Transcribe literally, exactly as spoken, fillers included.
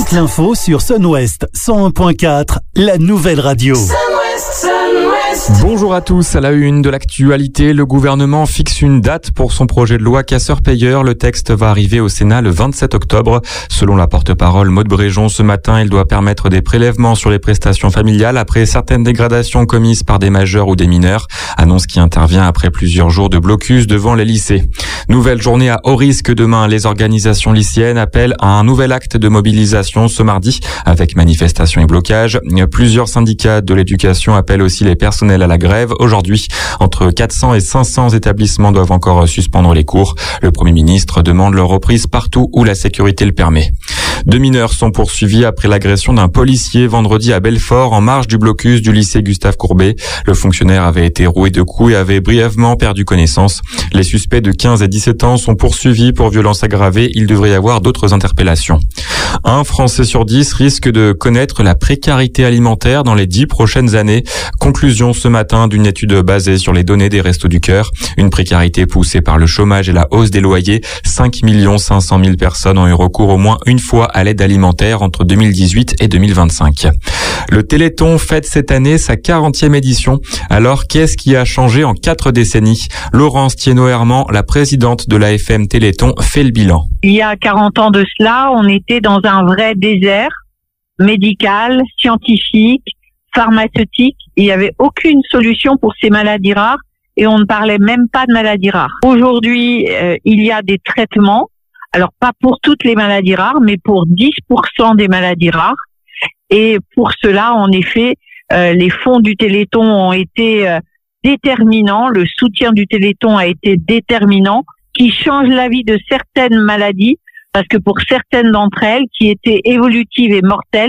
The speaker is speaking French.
Toute l'info sur Sun-Ouest cent un point quatre, la nouvelle radio. Sun-Ouest, Sun-Ouest. Bonjour à tous. À la une de l'actualité, le gouvernement fixe une date pour son projet de loi casseurs-payeurs. Le texte va arriver au Sénat le vingt-sept octobre. Selon la porte-parole Maude Bréjon, ce matin, il doit permettre des prélèvements sur les prestations familiales après certaines dégradations commises par des majeurs ou des mineurs. Annonce qui intervient après plusieurs jours de blocus devant les lycées. Nouvelle journée à haut risque demain. Les organisations lycéennes appellent à un nouvel acte de mobilisation ce mardi avec manifestations et blocages. Plusieurs syndicats de l'éducation appellent aussi les personnels à la grève. Aujourd'hui, entre quatre cents et cinq cents établissements doivent encore suspendre les cours. Le Premier ministre demande leur reprise partout où la sécurité le permet. Deux mineurs sont poursuivis après l'agression d'un policier vendredi à Belfort en marge du blocus du lycée Gustave Courbet. Le fonctionnaire avait été roué de coups et avait brièvement perdu connaissance. Les suspects de quinze et dix-sept ans sont poursuivis pour violences aggravées. Il devrait y avoir d'autres interpellations. Un Français sur dix risque de connaître la précarité alimentaire dans les dix prochaines années. Conclusion ce matin d'une étude basée sur les données des Restos du Cœur. Une précarité poussée par le chômage et la hausse des loyers. cinq millions cinq cent mille personnes ont eu recours au moins une fois à l'aide alimentaire entre deux mille dix-huit et deux mille vingt-cinq. Le Téléthon fête cette année sa quarantième édition. Alors, qu'est-ce qui a changé en quatre décennies? Laurence Thienot-Herman, la présidente de l'A F M Téléthon, fait le bilan. Il y a quarante ans de cela, on était dans un vrai désert médical, scientifique, pharmaceutique. Il n'y avait aucune solution pour ces maladies rares et on ne parlait même pas de maladies rares. Aujourd'hui, euh, il y a des traitements. Alors, pas pour toutes les maladies rares, mais pour dix pour cent des maladies rares. Et pour cela, en effet, euh, les fonds du Téléthon ont été euh, déterminants. Le soutien du Téléthon a été déterminant, qui change la vie de certaines maladies, parce que pour certaines d'entre elles, qui étaient évolutives et mortelles,